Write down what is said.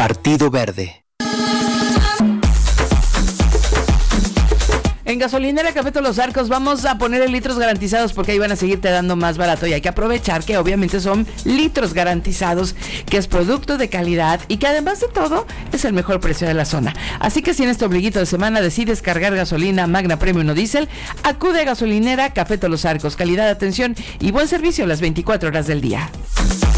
Partido Verde. En Gasolinera Café Todos los Arcos vamos a poner litros garantizados porque ahí van a seguirte dando más barato y hay que aprovechar que obviamente son litros garantizados, que es producto de calidad y que además de todo es el mejor precio de la zona. Así que si en este ombliguito de semana decides cargar gasolina Magna Premium o Diesel, acude a Gasolinera Café Todos los Arcos. Calidad, atención y buen servicio las 24 horas del día.